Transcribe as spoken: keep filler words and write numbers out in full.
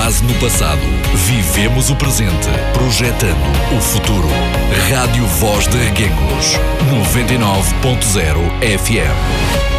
base no passado. Vivemos o presente. Projetando o futuro. Rádio Voz de Reguengos. noventa e nove ponto zero F M.